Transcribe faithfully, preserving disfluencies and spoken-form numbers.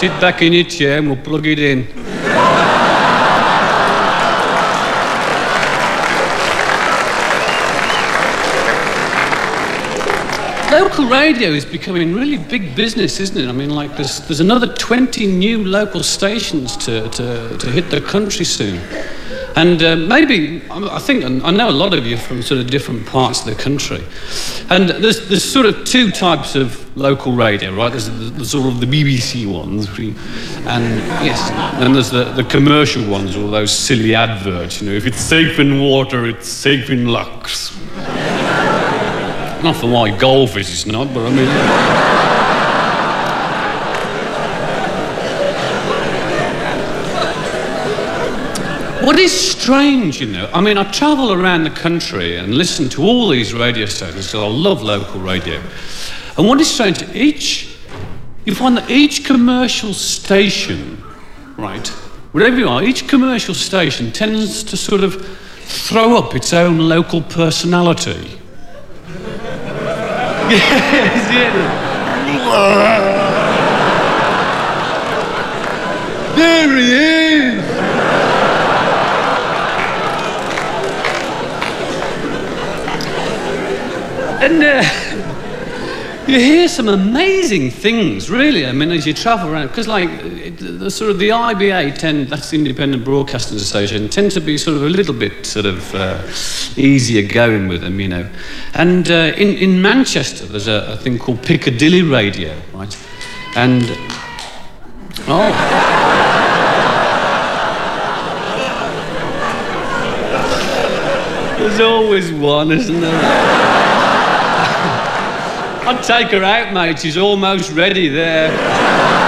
Sit back in your chair and we'll plug it in. Local radio is becoming really big business, isn't it? I mean, like, there's, there's another twenty new local stations to, to, to hit the country soon. And uh, maybe, I think, I know a lot of you from sort of different parts of the country. And there's, there's sort of two types of local radio, right? There's the, the sort of the B B C ones, and yes, and there's the, the commercial ones, all those silly adverts, you know, if it's safe in water, it's safe in Lux. Not for why golf is, it's not, but I mean... What is strange, you know, I mean, I travel around the country and listen to all these radio stations because I love local radio. And what is strange, each, you find that each commercial station, right, wherever you are, each commercial station tends to sort of throw up its own local personality. Yes, yes. There he is! And uh, you hear some amazing things, really. I mean, as you travel around, because like it, the sort of the I B A, tend, that's the Independent Broadcasting Association, tend to be sort of a little bit sort of uh, easier going with them, you know. And uh, in in Manchester, there's a, a thing called Piccadilly Radio, right? And oh. There's always one, isn't there? I'd take her out, mate. She's almost ready there.